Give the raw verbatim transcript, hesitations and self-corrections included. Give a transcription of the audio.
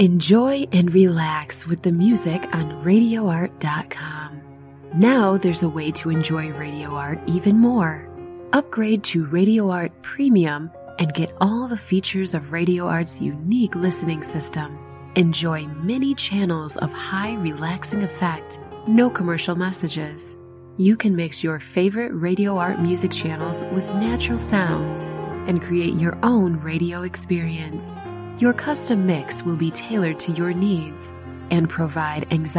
Enjoy and relax with the music on radio art dot com. Now there's a way to enjoy Radio Art even more. Upgrade to Radio Art Premium and get all the features of Radio Art's unique listening system. Enjoy many channels of high relaxing effect, no commercial messages. You can mix your favorite Radio Art music channels with natural sounds and create your own radio experience. Your custom mix will be tailored to your needs and provide anxiety